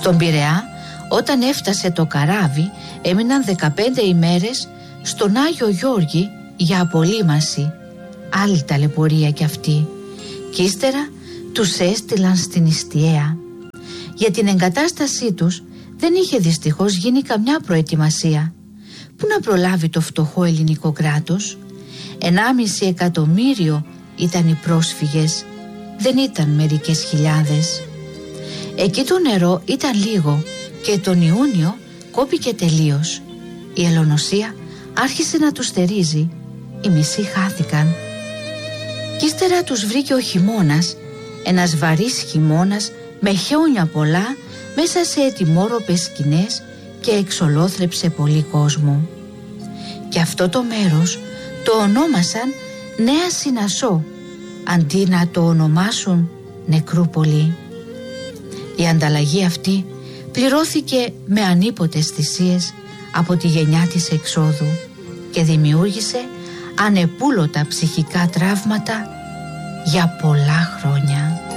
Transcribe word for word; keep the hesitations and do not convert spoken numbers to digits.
Στον Πειραιά, όταν έφτασε το καράβι, έμειναν δεκαπέντε ημέρες στον Άγιο Γιώργη για απολύμαση. Άλλη ταλαιπωρία κι αυτή. Κι ύστερα τους έστειλαν στην Ιστιαία. Για την εγκατάστασή τους δεν είχε δυστυχώς γίνει καμιά προετοιμασία. Πού να προλάβει το φτωχό ελληνικό κράτος? Ενάμιση εκατομμύριο ήταν οι πρόσφυγες, δεν ήταν μερικές χιλιάδες. Εκεί το νερό ήταν λίγο και τον Ιούνιο κόπηκε τελείως. Η ελονοσία άρχισε να τους θερίζει, οι μισοί χάθηκαν. Κι ύστερα τους βρήκε ο χειμώνας, ένας βαρύς χειμώνας με χιόνια πολλά μέσα σε ετοιμόρροπες σκηνές και εξολόθρεψε πολύ κόσμο. Και αυτό το μέρος το ονόμασαν Νέα Συνασσό, αντί να το ονομάσουν Νεκρούπολη. Η ανταλλαγή αυτή πληρώθηκε με ανίποτες θυσίες από τη γενιά της εξόδου και δημιούργησε ανεπούλωτα ψυχικά τραύματα για πολλά χρόνια.